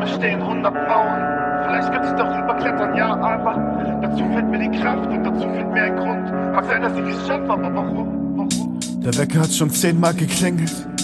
stehen 100 Mauern. Vielleicht könnte ich doch rüberklettern, ja, aber dazu fehlt mir die Kraft und dazu fehlt mir ein Grund. Mag sein, dass ich es schaffe, aber warum? Der Wecker hat schon 10-mal geklingelt.